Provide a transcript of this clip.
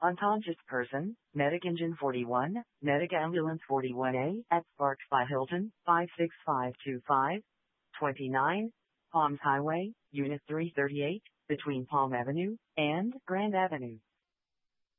Unconscious person, Medic Engine 41, Medic Ambulance 41A at Sparks by Hilton, 56525, 29, Palms Highway, Unit 338, between Palm Avenue and Grand Avenue.